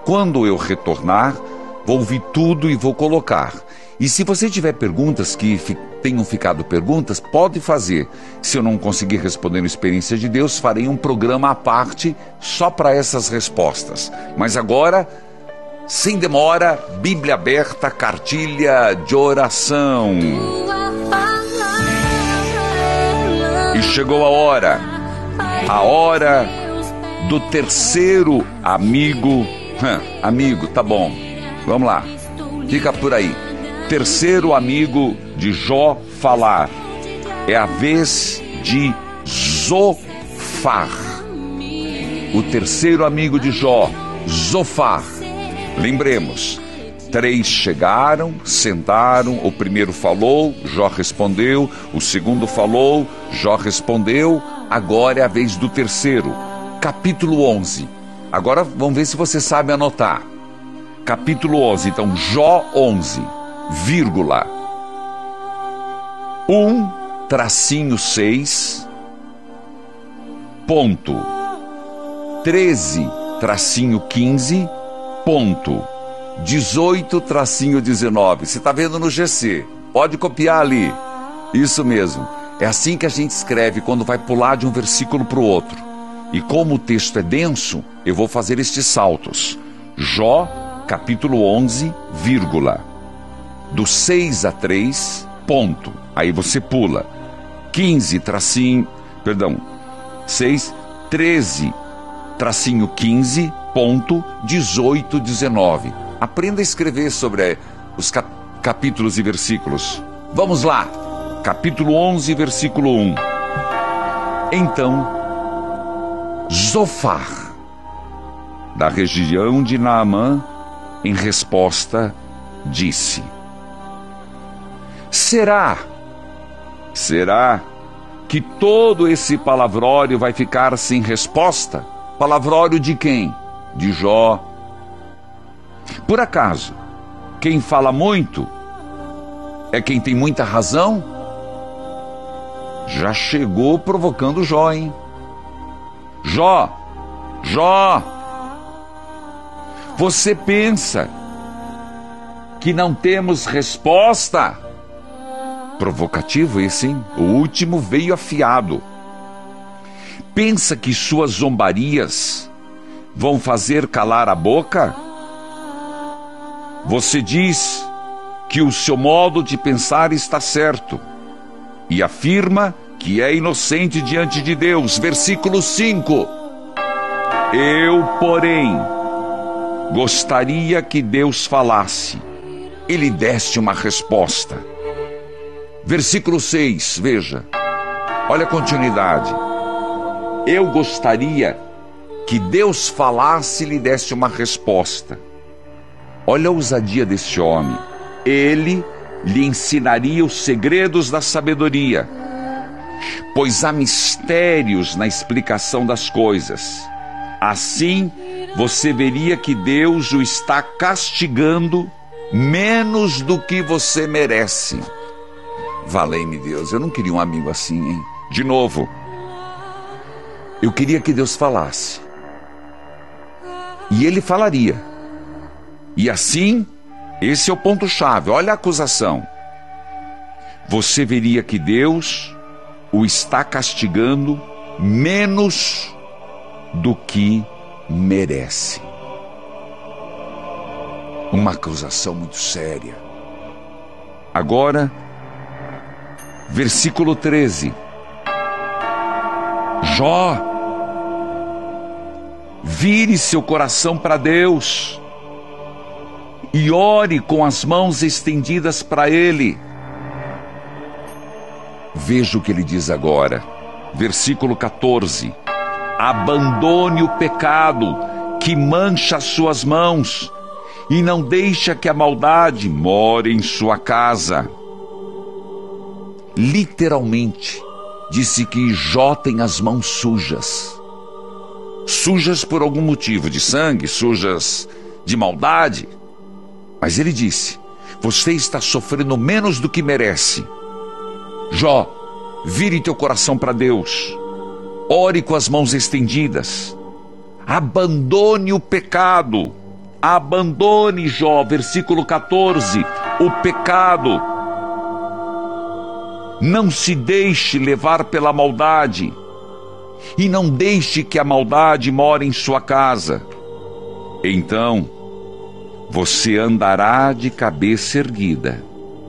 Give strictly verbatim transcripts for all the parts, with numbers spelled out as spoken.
Quando eu retornar, vou ouvir tudo e vou colocar. E se você tiver perguntas que fi- tenham ficado perguntas, pode fazer. Se eu não conseguir responder no Experiência de Deus, farei um programa à parte só para essas respostas. Mas agora, sem demora, Bíblia aberta, cartilha de oração. E chegou a hora, a hora do terceiro amigo. Hum, amigo, tá bom, vamos lá, fica por aí. Terceiro amigo de Jó falar. É a vez de Zofar. O terceiro amigo de Jó, Zofar. Lembremos, três chegaram, sentaram, o primeiro falou, Jó respondeu, o segundo falou, Jó respondeu, agora é a vez do terceiro. Capítulo onze. Agora vamos ver se você sabe anotar. Capítulo onze, então Jó onze, vírgula, um, tracinho seis, ponto, treze, tracinho quinze, ponto, dezoito, tracinho dezenove. Você está vendo no G C, pode copiar ali. Isso mesmo, é assim que a gente escreve quando vai pular de um versículo para o outro. E como o texto é denso, eu vou fazer estes saltos. Jó, capítulo onze, vírgula, do seis a três, ponto. Aí você pula. quinze, tracinho, perdão, seis, treze, tracinho quinze, ponto, dezoito, dezenove. Aprenda a escrever sobre os cap- capítulos e versículos. Vamos lá. Capítulo onze, versículo um. Então, Zofar, da região de Naamã, em resposta, disse: Será, será que todo esse palavrório vai ficar sem resposta? Palavrório de quem? De Jó. Por acaso, quem fala muito é quem tem muita razão? Já chegou provocando Jó, hein? Jó, Jó, você pensa que não temos resposta? Provocativo esse, hein? O último veio afiado. Pensa que suas zombarias vão fazer calar a boca? Você diz que o seu modo de pensar está certo e afirma que é inocente diante de Deus. Versículo cinco. Eu, porém, gostaria que Deus falasse e lhe desse uma resposta. Versículo seis, veja. Olha a continuidade. Eu gostaria que Deus falasse e lhe desse uma resposta. Olha a ousadia desse homem. Ele lhe ensinaria os segredos da sabedoria, pois há mistérios na explicação das coisas. Assim, você veria que Deus o está castigando menos do que você merece. Valei-me Deus, eu não queria um amigo assim, hein? De novo, eu queria que Deus falasse. E ele falaria. E assim, esse é o ponto-chave, olha a acusação. Você veria que Deus o está castigando menos do que merece. Uma acusação muito séria. Agora, versículo treze. Jó, vire seu coração para Deus e ore com as mãos estendidas para Ele. Veja o que ele diz agora. Versículo quatorze. Abandone o pecado que mancha as suas mãos e não deixa que a maldade more em sua casa. Literalmente, disse que Jó tem as mãos sujas. Sujas por algum motivo, de sangue, sujas de maldade. Mas ele disse, você está sofrendo menos do que merece. Jó, vire teu coração para Deus. Ore com as mãos estendidas. Abandone o pecado Abandone, Jó, versículo quatorze, o pecado. Não se deixe levar pela maldade, e não deixe que a maldade more em sua casa. Então, você andará de cabeça erguida,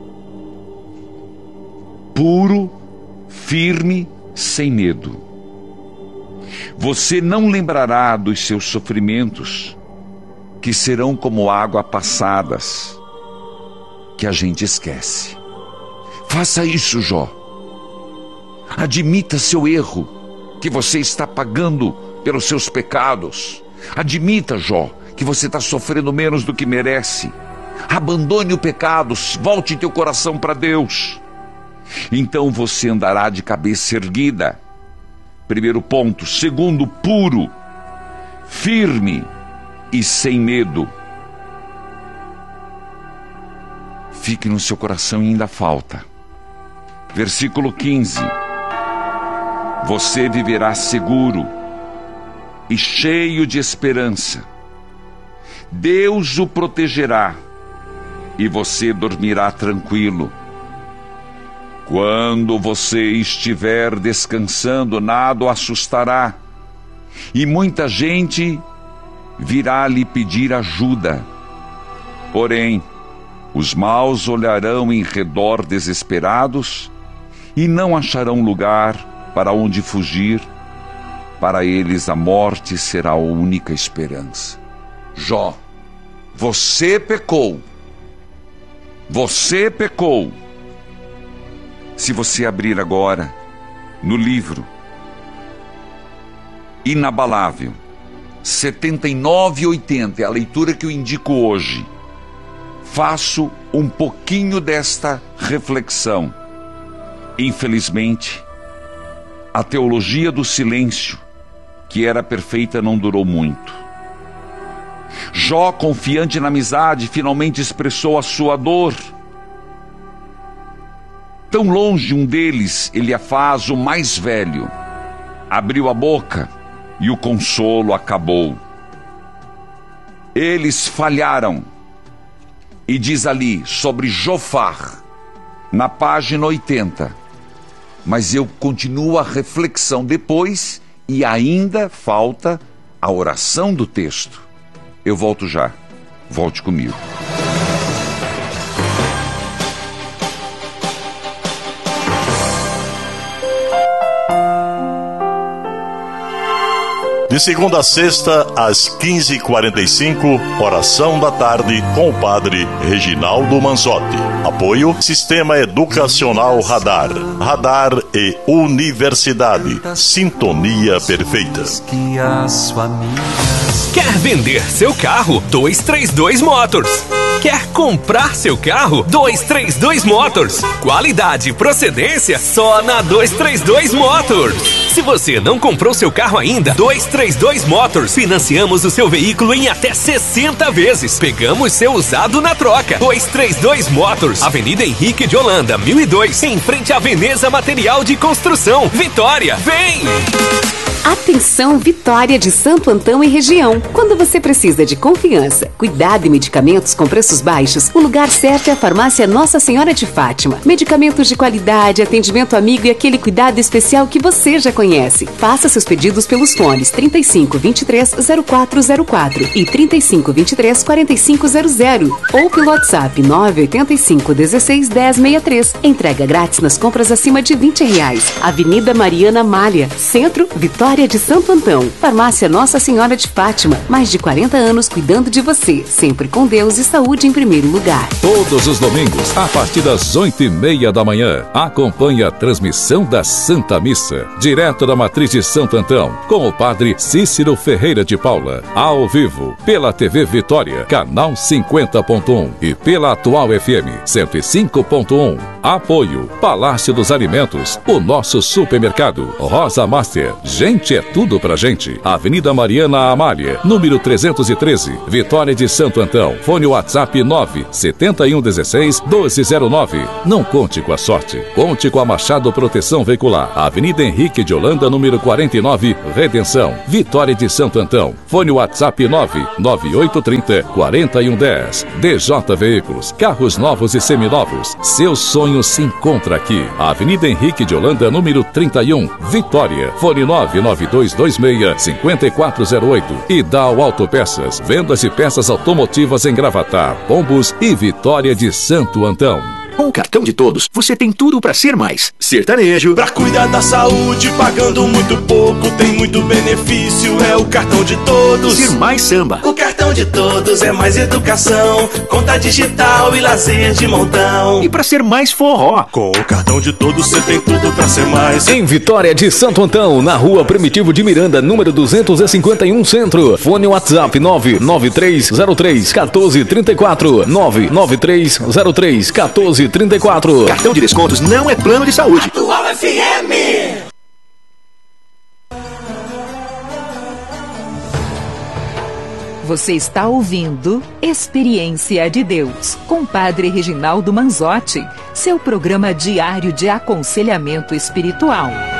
puro, firme, sem medo. Você não lembrará dos seus sofrimentos, que serão como água passadas, que a gente esquece. Faça isso, Jó. Admita seu erro, que você está pagando pelos seus pecados. Admita, Jó, que você está sofrendo menos do que merece. Abandone o pecado, volte teu coração para Deus. Então você andará de cabeça erguida. Primeiro ponto. Segundo, puro, firme e sem medo. Fique no seu coração e ainda falta. Versículo quinze. Você viverá seguro e cheio de esperança. Deus o protegerá e você dormirá tranquilo. Quando você estiver descansando, nada o assustará, e muita gente virá lhe pedir ajuda. Porém, os maus olharão em redor desesperados e não acharão lugar para onde fugir. Para eles a morte será a única esperança. Jó, você pecou. Você pecou. Se você abrir agora no livro Inabalável, setenta e nove e oitenta, é a leitura que eu indico hoje. Faço um pouquinho desta reflexão. Infelizmente, a teologia do silêncio, que era perfeita, não durou muito. Jó, confiante na amizade, finalmente expressou a sua dor. Tão longe um deles, Eliafaz, o mais velho, abriu a boca e o consolo acabou. Eles falharam. E diz ali sobre Jofar, na página oitenta. Mas eu continuo a reflexão depois e ainda falta a oração do texto. Eu volto já. Volte comigo. De segunda a sexta, às quinze e quarenta e cinco, oração da tarde com o padre Reginaldo Manzotti. Apoio Sistema Educacional Radar. Radar e Universidade. Sintonia perfeita. Quer vender seu carro? dois três dois Motors. Quer comprar seu carro? dois três dois Motors. Qualidade e procedência só na dois três dois Motors. Se você não comprou seu carro ainda, dois três dois Motors. Financiamos o seu veículo em até sessenta vezes. Pegamos seu usado na troca. dois três dois Motors. Avenida Henrique de Holanda, mil e dois. Em frente à Veneza Material de Construção. Vitória, vem! Atenção, Vitória de Santo Antão e região. Quando você precisa de confiança, cuidado e medicamentos com preços baixos, o lugar certo é a Farmácia Nossa Senhora de Fátima. Medicamentos de qualidade, atendimento amigo e aquele cuidado especial que você já conhece. Faça seus pedidos pelos fones trinta e cinco, vinte e três, zero quatro zero quatro e trinta e cinco, vinte e três, quarenta e cinco zero zero ou pelo WhatsApp nove oito cinco, dezesseis, dez, sessenta e três. Entrega grátis nas compras acima de vinte reais. Avenida Mariana Malha, Centro, Vitória de Santo Antão. Farmácia Nossa Senhora de Fátima. Mais de quarenta anos cuidando de você. Sempre com Deus e saúde em primeiro lugar. Todos os domingos, a partir das oito e meia da manhã, acompanhe a transmissão da Santa Missa, direto da Matriz de Santo Antão, com o padre Cícero Ferreira de Paula, ao vivo, pela T V Vitória, canal cinquenta ponto um e pela Atual F M cento e cinco ponto um. Apoio Palácio dos Alimentos, o nosso supermercado, Rosa Master, Gente gente é tudo pra gente. Avenida Mariana Amália, número trezentos e treze, Vitória de Santo Antão. Fone WhatsApp nove sete um um seis um dois zero nove. Não conte com a sorte, conte com a Machado Proteção Veicular. Avenida Henrique de Holanda, número quarenta e nove, Redenção, Vitória de Santo Antão. Fone WhatsApp nove nove oito três zero quatro um um zero. D J Veículos, carros novos e seminovos. Seu sonho se encontra aqui. Avenida Henrique de Holanda, número trinta e um, Vitória. Fone nove nove dois dois seis cinco quatro zero oito. E Dal Autopeças, vendas e peças automotivas em Gravatar, Pombos e Vitória de Santo Antão. Com o cartão de todos, você tem tudo pra ser mais sertanejo. Pra cuidar da saúde, pagando muito pouco, tem muito benefício, é o cartão de todos. Ser mais samba. O cartão de todos é mais educação, conta digital e lazer de montão. E pra ser mais forró. Com o cartão de todos, você tem tudo pra ser mais. Em Vitória de Santo Antão, na rua Primitivo de Miranda, número duzentos e cinquenta e um, Centro. Fone WhatsApp nove nove três zero três um quatro três quatro. nove nove três zero três um quatro trinta e quatro. Cartão de descontos não é plano de saúde. Atual F M. Você está ouvindo Experiência de Deus, com Padre Reginaldo Manzotti, seu programa diário de aconselhamento espiritual.